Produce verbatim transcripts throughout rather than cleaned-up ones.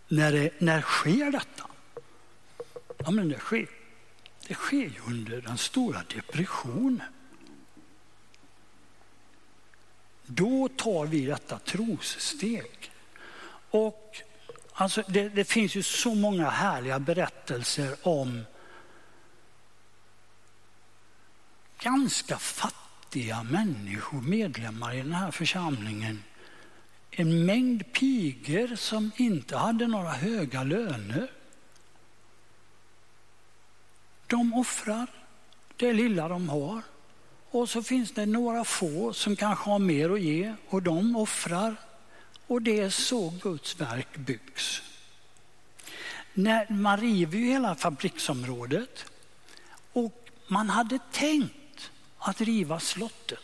när, det, när sker detta? Ja, men det sker, det sker ju under den stora depressionen. Då tar vi detta trossteg. Och alltså det, det finns ju så många härliga berättelser om ganska fattiga människor, medlemmar i den här församlingen. En mängd pigor som inte hade några höga löner. De offrar det lilla de har. Och så finns det några få som kanske har mer att ge och de offrar. Och det är så Guds verk byggs. När man river ju hela fabriksområdet och man hade tänkt att riva slottet.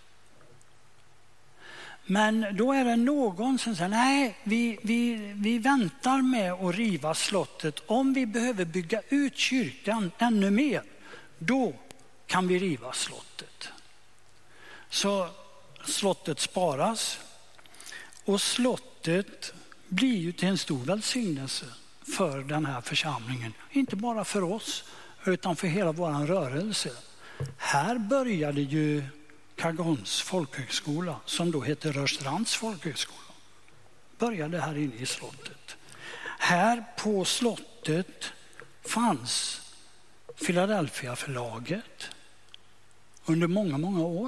Men då är det någon som säger nej, vi, vi, vi väntar med att riva slottet. Om vi behöver bygga ut kyrkan ännu mer, då kan vi riva slottet. Så slottet sparas och slottet blir ju till en stor välsignelse för den här församlingen. Inte bara för oss utan för hela vår rörelse. Här började ju Kagons folkhögskola, som då heter Rörstrands folkhögskola, började här inne i slottet. Här på slottet fanns Philadelphia-förlaget under många, många år.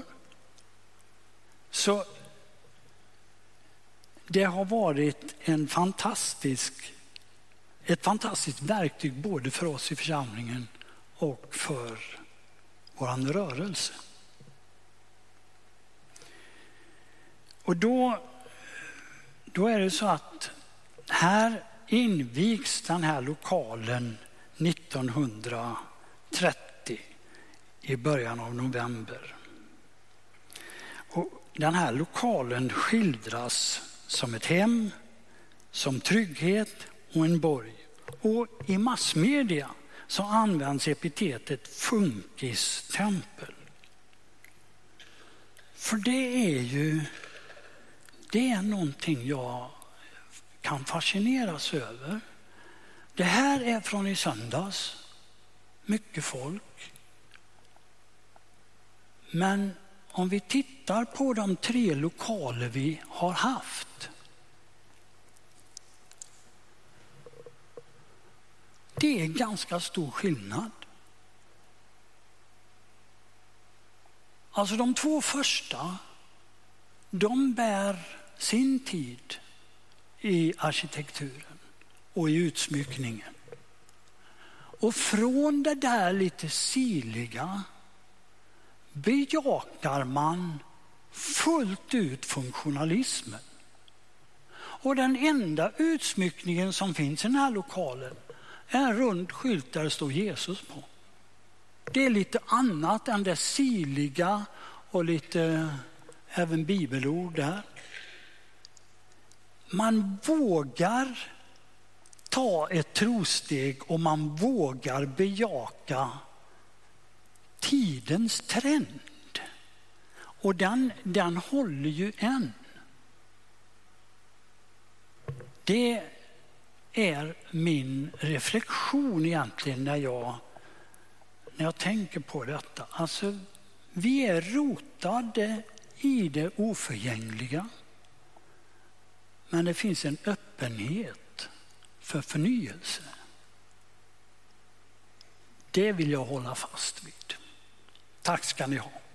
Så det har varit en fantastisk, ett fantastiskt verktyg både för oss i församlingen och för vår rörelse. Och då, då är det så att här invigs den här lokalen nittonhundratrettio i början av november. Och den här lokalen skildras som ett hem, som trygghet och en borg. Och i massmedia så används epitetet funkistempel. För det är ju det är någonting jag kan fascineras över. Det här är från i söndags. Mycket folk. Men om vi tittar på de tre lokaler vi har haft. Det är ganska stor skillnad. Alltså de två första, de bär sin tid i arkitekturen och i utsmyckningen. Och från det där lite siliga bejakar man fullt ut funktionalismen. Och den enda utsmyckningen som finns i den här lokalen är en rund skylt där det står Jesus på. Det är lite annat än det siliga och lite även bibelord där. Man vågar ta ett trosteg och man vågar bejaka tidens trend. Och den, den håller ju än. Det är min reflektion egentligen när jag, när jag tänker på detta. Alltså, vi är rotade i det oförgängliga. Men det finns en öppenhet för förnyelse. Det vill jag hålla fast vid. Tack ska ni ha.